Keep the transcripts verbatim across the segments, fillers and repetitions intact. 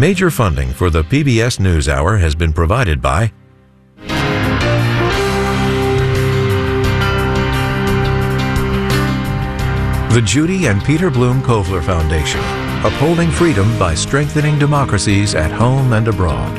Major funding for the P B S NewsHour has been provided by the Judy and Peter Bloom Kovler Foundation, upholding freedom by strengthening democracies at home and abroad.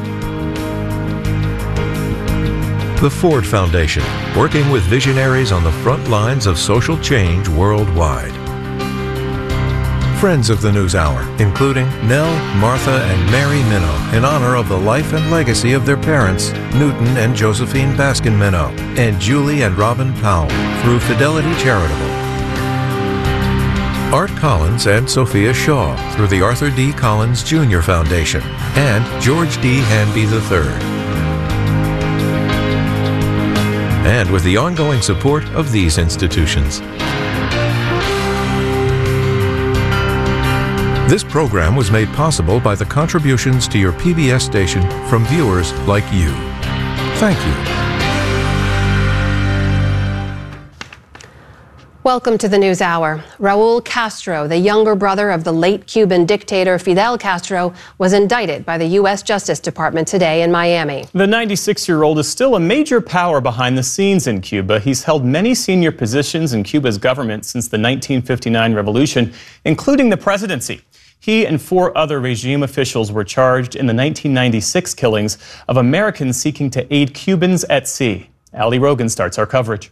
The Ford Foundation, working with visionaries on the front lines of social change worldwide. Friends of the NewsHour, including Nell, Martha, and Mary Minow, in honor of the life and legacy of their parents, Newton and Josephine Baskin Minow, and Julie and Robin Powell, through Fidelity Charitable. Art Collins and Sophia Shaw, through the Arthur D. Collins Junior Foundation, and George D. Hanby the third. And with the ongoing support of these institutions. This program was made possible by the contributions to your P B S station from viewers like you. Thank you. Welcome to the NewsHour. Raul Castro, the younger brother of the late Cuban dictator Fidel Castro, was indicted by the U S Justice Department today in Miami. The ninety-six-year-old is still a major power behind the scenes in Cuba. He's held many senior positions in Cuba's government since the nineteen fifty-nine revolution, including the presidency. He and four other regime officials were charged in the nineteen ninety-six killings of Americans seeking to aid Cubans at sea. Ali Rogan starts our coverage.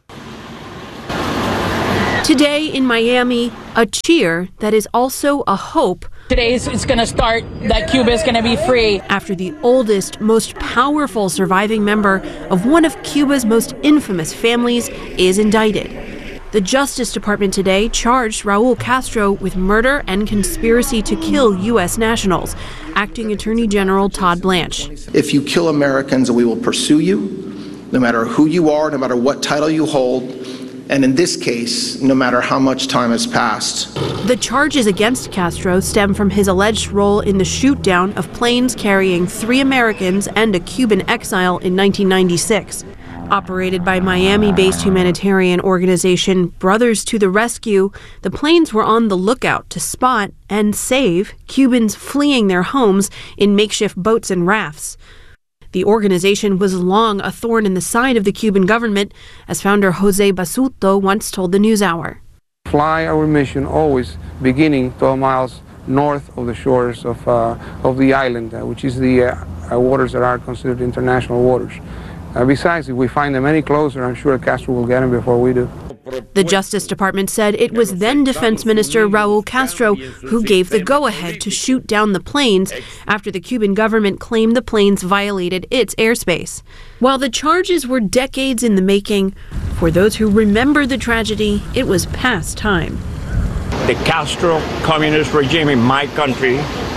Today in Miami, a cheer that is also a hope. Today it's going to start that Cuba is going to be free. After the oldest, most powerful surviving member of one of Cuba's most infamous families is indicted. The Justice Department today charged Raul Castro with murder and conspiracy to kill U S nationals. Acting Attorney General Todd Blanche. If you kill Americans, we will pursue you, no matter who you are, no matter what title you hold. And in this case, no matter how much time has passed. The charges against Castro stem from his alleged role in the shoot-down of planes carrying three Americans and a Cuban exile in nineteen ninety-six. Operated by Miami-based humanitarian organization Brothers to the Rescue, the planes were on the lookout to spot and save Cubans fleeing their homes in makeshift boats and rafts. The organization was long a thorn in the side of the Cuban government, as founder Jose Basuto once told the NewsHour. Fly our mission always beginning twelve miles north of the shores of, uh, of the island, uh, which is the uh, waters that are considered international waters. Uh, besides, if we find them any closer, I'm sure Castro will get them before we do. The Justice Department said it was then Defense Minister Raul Castro who gave the go-ahead to shoot down the planes after the Cuban government claimed the planes violated its airspace. While the charges were decades in the making, for those who remember the tragedy, it was past time. The Castro communist regime in my country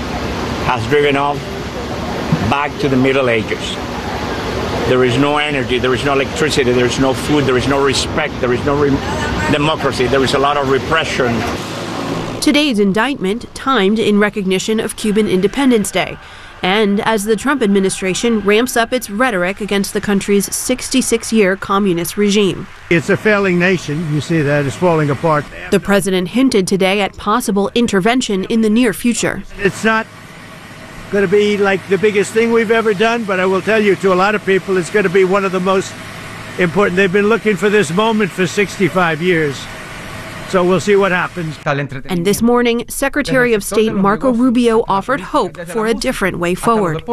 has driven us back to the Middle Ages. There is no energy, there is no electricity, there is no food, there is no respect, there is no re- democracy, there is a lot of repression. Today's indictment timed in recognition of Cuban Independence Day, and as the Trump administration ramps up its rhetoric against the country's sixty-six-year communist regime. It's a failing nation. You see that it's falling apart. The president hinted today at possible intervention in the near future. It's not going to be like the biggest thing we've ever done, but I will tell you, to a lot of people, it's going to be one of the most important. They've been looking for this moment for sixty-five years. So we'll see what happens. And this morning, Secretary of State Marco Rubio offered hope for a different way forward.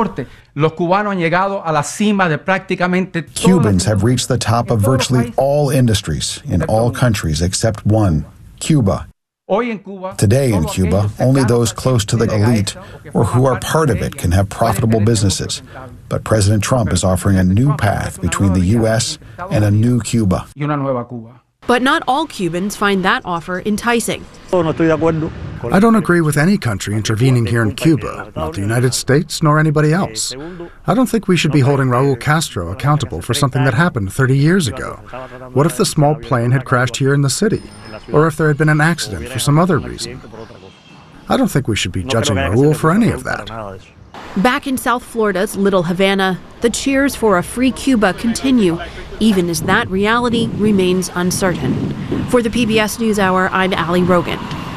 Cubans have reached the top of virtually all industries in all countries except one, Cuba. Today in Cuba, only those close to the elite or who are part of it can have profitable businesses. But President Trump is offering a new path between the U S and a new Cuba. But not all Cubans find that offer enticing. I don't agree with any country intervening here in Cuba, not the United States nor anybody else. I don't think we should be holding Raul Castro accountable for something that happened thirty years ago. What if the small plane had crashed here in the city? Or if there had been an accident for some other reason? I don't think we should be judging Raul for any of that. Back in South Florida's Little Havana, the cheers for a free Cuba continue, even as that reality remains uncertain. For the P B S NewsHour, I'm Ali Rogan.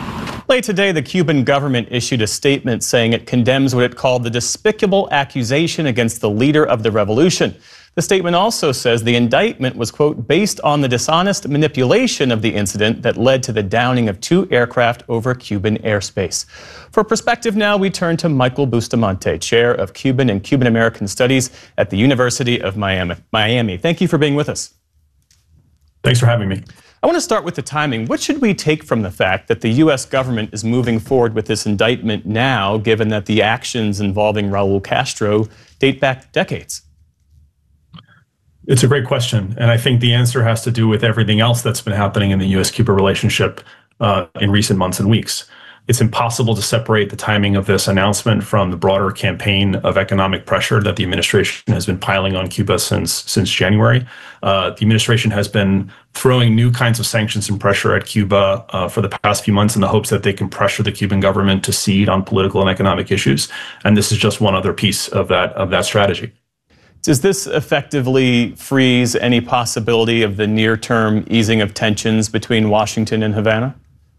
Late today, the Cuban government issued a statement saying it condemns what it called the despicable accusation against the leader of the revolution. The statement also says the indictment was, quote, based on the dishonest manipulation of the incident that led to the downing of two aircraft over Cuban airspace. For perspective now, we turn to Michael Bustamante, Chair of Cuban and Cuban American Studies at the University of Miami. Miami. Thank you for being with us. Thanks for having me. I want to start with the timing. What should we take from the fact that the U S government is moving forward with this indictment now, given that the actions involving Raul Castro date back decades? It's a great question, and I think the answer has to do with everything else that's been happening in the U S Cuba relationship uh, in recent months and weeks. It's impossible to separate the timing of this announcement from the broader campaign of economic pressure that the administration has been piling on Cuba since since January. Uh, the administration has been throwing new kinds of sanctions and pressure at Cuba uh, for the past few months in the hopes that they can pressure the Cuban government to cede on political and economic issues. And this is just one other piece of that of that strategy. Does this effectively freeze any possibility of the near-term easing of tensions between Washington and Havana?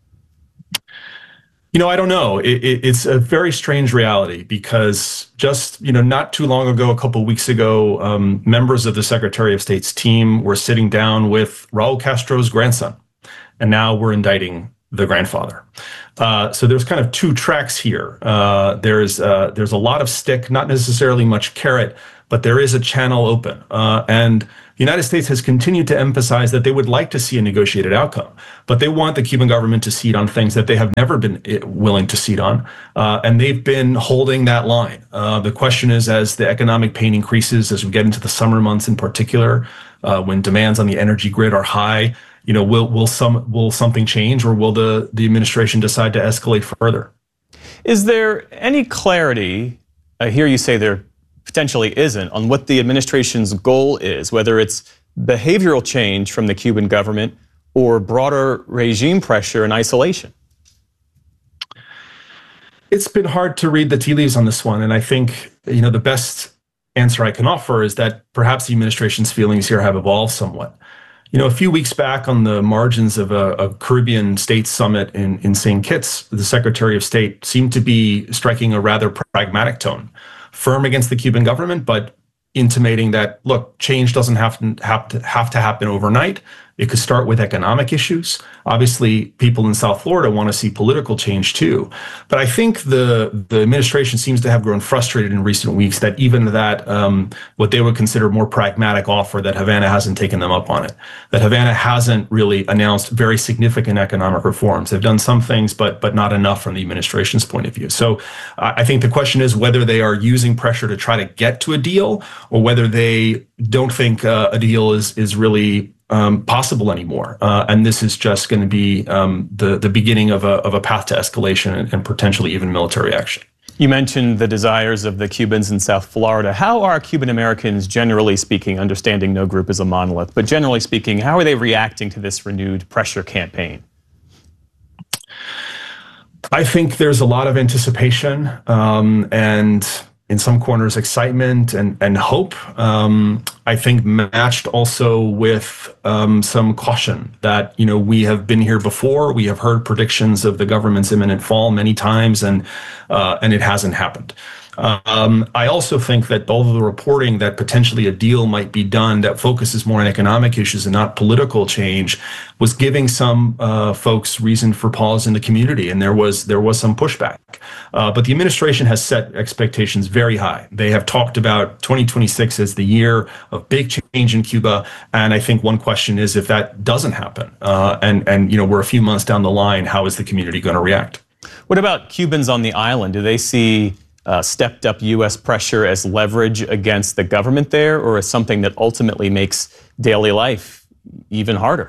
You know, I don't know. It, it, it's a very strange reality because just, you know, not too long ago, a couple of weeks ago, um, members of the Secretary of State's team were sitting down with Raul Castro's grandson, and now we're indicting the grandfather. Uh, so there's kind of two tracks here. Uh, there's uh, there's a lot of stick, not necessarily much carrot, but there is a channel open. Uh, and the United States has continued to emphasize that they would like to see a negotiated outcome, but they want the Cuban government to cede on things that they have never been willing to cede on. Uh, and they've been holding that line. Uh, the question is, as the economic pain increases, as we get into the summer months in particular, uh, when demands on the energy grid are high, you know, will will some will something change, or will the, the administration decide to escalate further? Is there any clarity, I hear you say there potentially isn't, on what the administration's goal is, whether it's behavioral change from the Cuban government or broader regime pressure and isolation? It's been hard to read the tea leaves on this one, and I think, you know, the best answer I can offer is that perhaps the administration's feelings here have evolved somewhat. You know, a few weeks back on the margins of a, a Caribbean state summit in, in Saint Kitts, the Secretary of State seemed to be striking a rather pragmatic tone, firm against the Cuban government, but intimating that, look, change doesn't have to have to have to happen overnight. It could start with economic issues. Obviously, people in South Florida want to see political change too. But I think the the administration seems to have grown frustrated in recent weeks that even that um, what they would consider more pragmatic offer, that Havana hasn't taken them up on it. That Havana hasn't really announced very significant economic reforms. They've done some things, but but not enough from the administration's point of view. So uh, I think the question is whether they are using pressure to try to get to a deal, or whether they don't think uh, a deal is is really Um, possible anymore, uh, and this is just going to be um, the the beginning of a of a path to escalation and, and potentially even military action. You mentioned the desires of the Cubans in South Florida. How are Cuban Americans, generally speaking, understanding no group is a monolith, but generally speaking, how are they reacting to this renewed pressure campaign? I think there's a lot of anticipation um, and, in some corners, excitement and, and hope. Um, I think matched also with um, some caution that, you know, we have been here before. We have heard predictions of the government's imminent fall many times, and uh, and it hasn't happened. Um, I also think that all of the reporting that potentially a deal might be done that focuses more on economic issues and not political change was giving some uh, folks reason for pause in the community, and there was there was some pushback. Uh, but the administration has set expectations very high. They have talked about twenty twenty-six as the year of big change in Cuba, and I think one question is, if that doesn't happen, uh, and and you know we're a few months down the line, how is the community going to react? What about Cubans on the island? Do they see Uh, stepped up U S pressure as leverage against the government there, or as something that ultimately makes daily life even harder?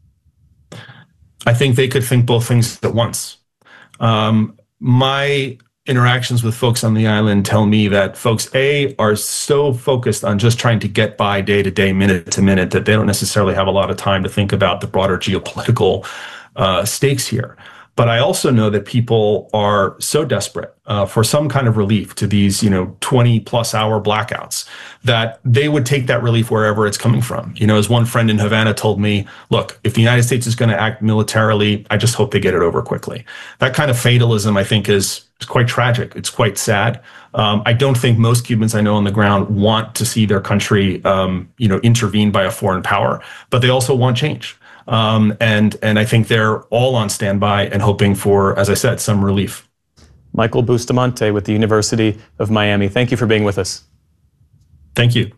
I think they could think both things at once. Um, my interactions with folks on the island tell me that folks, A, are so focused on just trying to get by day to day, minute to minute, that they don't necessarily have a lot of time to think about the broader geopolitical uh, stakes here. But I also know that people are so desperate uh, for some kind of relief to these, you know, twenty plus hour blackouts that they would take that relief wherever it's coming from. You know, as one friend in Havana told me, look, if the United States is going to act militarily, I just hope they get it over quickly. That kind of fatalism, I think, is, is quite tragic. It's quite sad. Um, I don't think most Cubans I know on the ground want to see their country, um, you know, intervened by a foreign power, but they also want change. Um, and and I think they're all on standby and hoping for, as I said, some relief. Michael Bustamante with the University of Miami. Thank you for being with us. Thank you.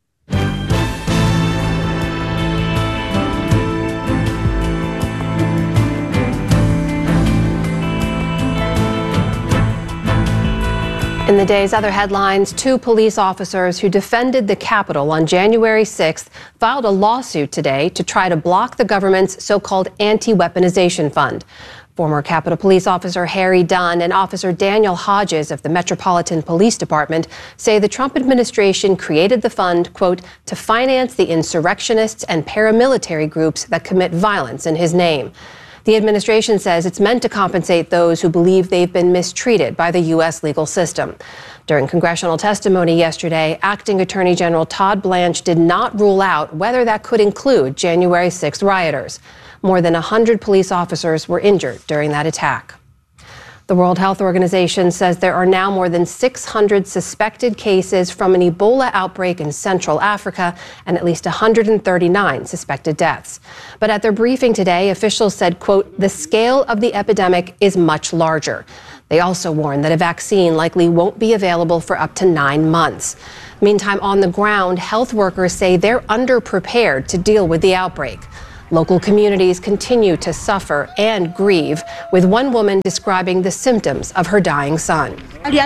In the day's other headlines, two police officers who defended the Capitol on January sixth filed a lawsuit today to try to block the government's so-called anti-weaponization fund. Former Capitol Police Officer Harry Dunn and Officer Daniel Hodges of the Metropolitan Police Department say the Trump administration created the fund, quote, to finance the insurrectionists and paramilitary groups that commit violence in his name. The administration says it's meant to compensate those who believe they've been mistreated by the U S legal system. During congressional testimony yesterday, Acting Attorney General Todd Blanche did not rule out whether that could include January sixth rioters. More than one hundred police officers were injured during that attack. The World Health Organization says there are now more than six hundred suspected cases from an Ebola outbreak in Central Africa and at least one hundred thirty-nine suspected deaths. But at their briefing today, officials said, quote, the scale of the epidemic is much larger. They also warned that a vaccine likely won't be available for up to nine months. Meantime, on the ground, health workers say they're underprepared to deal with the outbreak. Local communities continue to suffer and grieve, with one woman describing the symptoms of her dying son.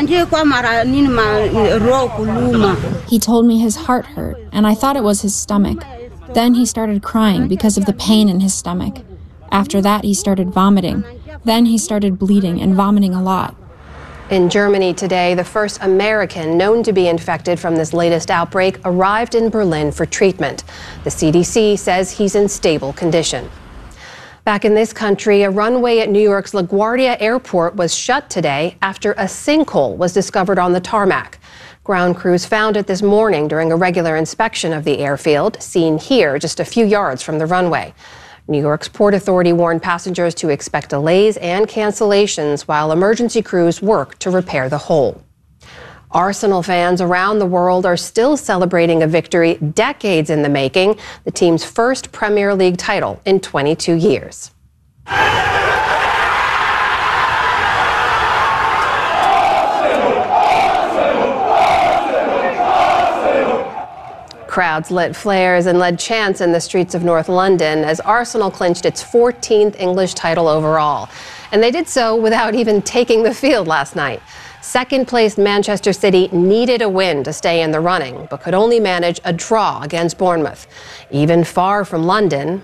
He told me his heart hurt, and I thought it was his stomach. Then he started crying because of the pain in his stomach. After that, he started vomiting. Then he started bleeding and vomiting a lot. In Germany today, the first American known to be infected from this latest outbreak arrived in Berlin for treatment. The C D C says he's in stable condition. Back in this country, a runway at New York's LaGuardia Airport was shut today after a sinkhole was discovered on the tarmac. Ground crews found it this morning during a regular inspection of the airfield, seen here just a few yards from the runway. New York's Port Authority warned passengers to expect delays and cancellations while emergency crews work to repair the hole. Arsenal fans around the world are still celebrating a victory decades in the making, the team's first Premier League title in twenty-two years. Crowds lit flares and led chants in the streets of North London as Arsenal clinched its fourteenth English title overall. And they did so without even taking the field last night. Second-placed Manchester City needed a win to stay in the running, but could only manage a draw against Bournemouth. Even far from London,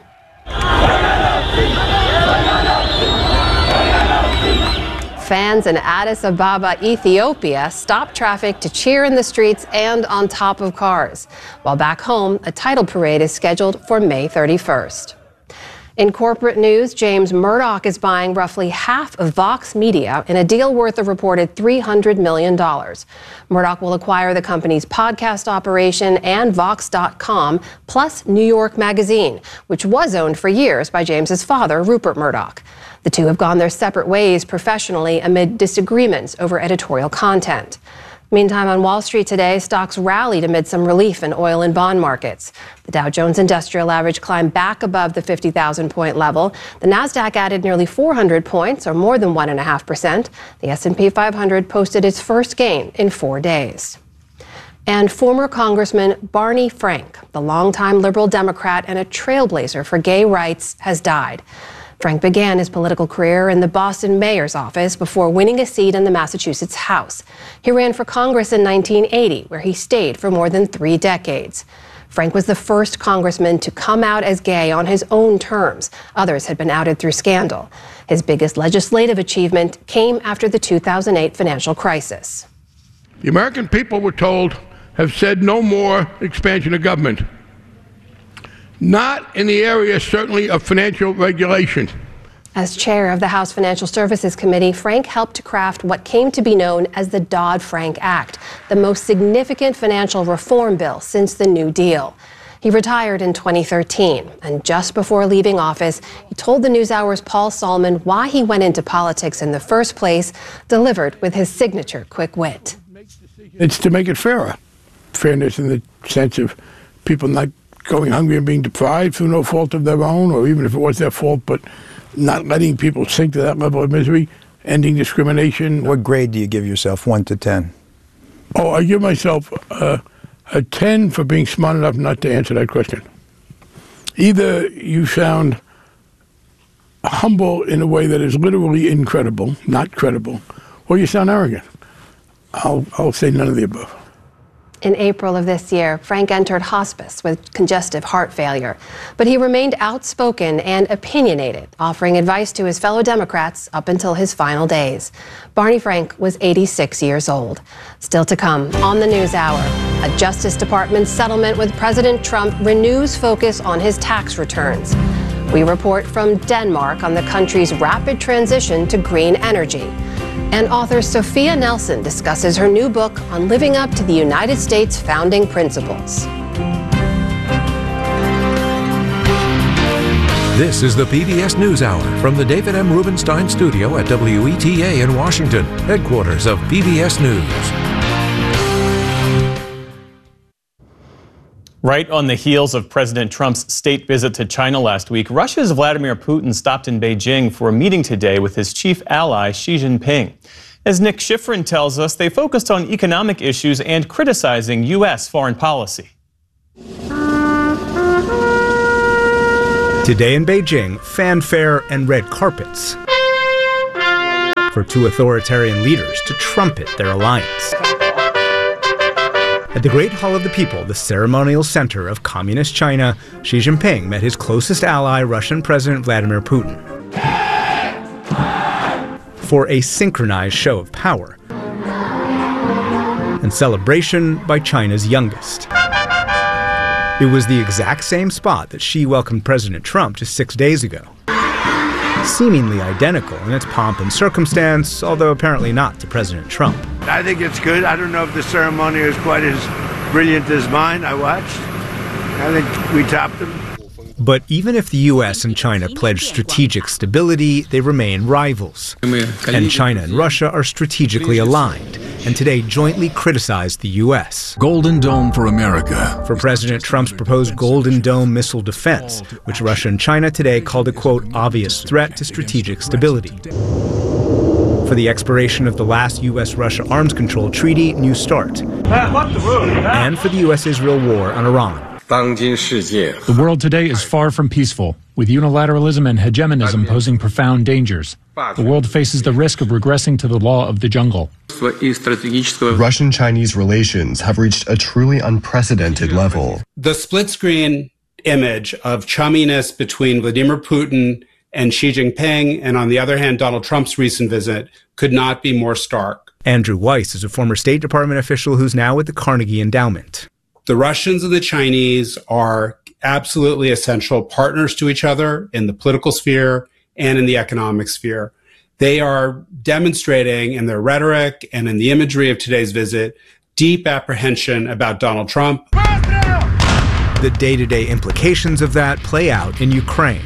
fans in Addis Ababa, Ethiopia, stopped traffic to cheer in the streets and on top of cars. While back home, a title parade is scheduled for May thirty-first. In corporate news, James Murdoch is buying roughly half of Vox Media in a deal worth a reported three hundred million dollars. Murdoch will acquire the company's podcast operation and Vox dot com, plus New York Magazine, which was owned for years by James's father, Rupert Murdoch. The two have gone their separate ways professionally amid disagreements over editorial content. Meantime, on Wall Street today, stocks rallied amid some relief in oil and bond markets. The Dow Jones Industrial Average climbed back above the fifty thousand point level. The Nasdaq added nearly four hundred points, or more than one point five percent. The S and P five hundred posted its first gain in four days. And former Congressman Barney Frank, the longtime liberal Democrat and a trailblazer for gay rights, has died. Frank began his political career in the Boston mayor's office before winning a seat in the Massachusetts House. He ran for Congress in nineteen eighty, where he stayed for more than three decades. Frank was the first congressman to come out as gay on his own terms. Others had been outed through scandal. His biggest legislative achievement came after the two thousand eight financial crisis. The American people, we're told, have said no more expansion of government. Not in the area, certainly, of financial regulation. As chair of the House Financial Services Committee, Frank helped to craft what came to be known as the Dodd-Frank Act, the most significant financial reform bill since the New Deal. He retired in twenty thirteen, and just before leaving office, he told the NewsHour's Paul Solman why he went into politics in the first place, delivered with his signature quick wit. It's to make it fairer. Fairness in the sense of people not going hungry and being deprived through no fault of their own, or even if it was their fault, but not letting people sink to that level of misery, ending discrimination. What grade do you give yourself, one to ten? Oh, I give myself uh, a ten for being smart enough not to answer that question. Either you sound humble in a way that is literally incredible, not credible, or you sound arrogant. I'll, I'll say none of the above. In April of this year, Frank entered hospice with congestive heart failure, but he remained outspoken and opinionated, offering advice to his fellow Democrats up until his final days. Barney Frank was eighty-six years old. Still to come on the NewsHour, a Justice Department settlement with President Trump renews focus on his tax returns. We report from Denmark on the country's rapid transition to green energy. And author Sophia Nelson discusses her new book on living up to the United States founding principles. This is the P B S NewsHour from the David M. Rubenstein studio at W E T A in Washington, headquarters of P B S News. Right on the heels of President Trump's state visit to China last week, Russia's Vladimir Putin stopped in Beijing for a meeting today with his chief ally, Xi Jinping. As Nick Schifrin tells us, they focused on economic issues and criticizing U S foreign policy. Today in Beijing, fanfare and red carpets for two authoritarian leaders to trumpet their alliance. At the Great Hall of the People, the ceremonial center of Communist China, Xi Jinping met his closest ally, Russian President Vladimir Putin, for a synchronized show of power and celebration by China's youngest. It was the exact same spot that Xi welcomed President Trump just six days ago. Seemingly identical in its pomp and circumstance, although apparently not to President Trump. I think it's good. I don't know if the ceremony is quite as brilliant as mine. I watched. I think we topped them. But even if the U S and China pledge strategic stability, they remain rivals. And China and Russia are strategically aligned, and today jointly criticize the U S. Golden Dome for America. For President Trump's proposed Golden Dome missile defense, which Russia and China today called a, quote, obvious threat to strategic stability. For the expiration of the last U S Russia arms control treaty, New START. And for the U S Israel war on Iran. The world today is far from peaceful, with unilateralism and hegemonism posing profound dangers. The world faces the risk of regressing to the law of the jungle. Russian-Chinese relations have reached a truly unprecedented level. The split-screen image of chumminess between Vladimir Putin and Xi Jinping, and on the other hand, Donald Trump's recent visit, could not be more stark. Andrew Weiss is a former State Department official who's now with the Carnegie Endowment. The Russians and the Chinese are absolutely essential partners to each other in the political sphere and in the economic sphere. They are demonstrating in their rhetoric and in the imagery of today's visit deep apprehension about Donald Trump. The day-to-day implications of that play out in Ukraine.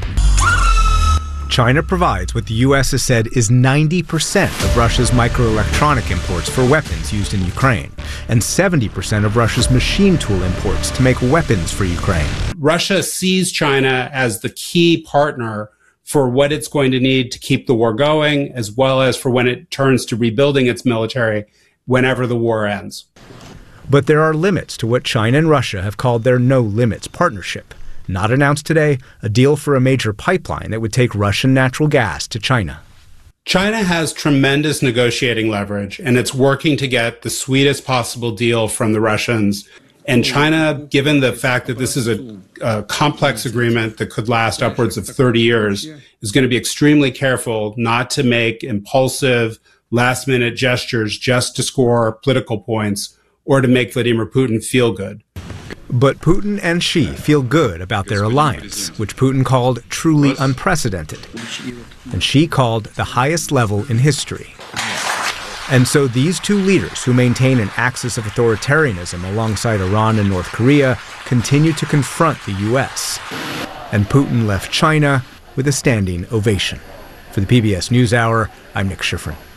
China provides what the U S has said is ninety percent of Russia's microelectronic imports for weapons used in Ukraine, and seventy percent of Russia's machine tool imports to make weapons for Ukraine. Russia sees China as the key partner for what it's going to need to keep the war going, as well as for when it turns to rebuilding its military whenever the war ends. But there are limits to what China and Russia have called their no-limits partnership. Not announced today, a deal for a major pipeline that would take Russian natural gas to China. China has tremendous negotiating leverage, and it's working to get the sweetest possible deal from the Russians. And China, given the fact that this is a, a complex agreement that could last upwards of thirty years, is going to be extremely careful not to make impulsive, last-minute gestures just to score political points or to make Vladimir Putin feel good. But Putin and Xi feel good about their alliance, which Putin called truly unprecedented, and Xi called the highest level in history. And so these two leaders, who maintain an axis of authoritarianism alongside Iran and North Korea, continue to confront the U S. And Putin left China with a standing ovation. For the P B S NewsHour, I'm Nick Schifrin.